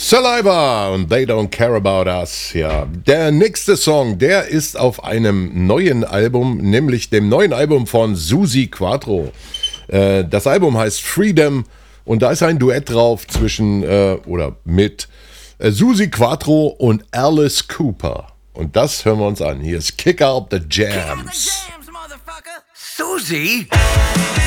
Saliva und They Don't Care About Us. Ja, der nächste Song, der ist auf einem neuen Album, nämlich dem neuen Album von Suzi Quatro. Das Album heißt Freedom und da ist ein Duett drauf zwischen oder mit Suzi Quatro und Alice Cooper. Und das hören wir uns an. Hier ist Kick Out the Jams. Suzi?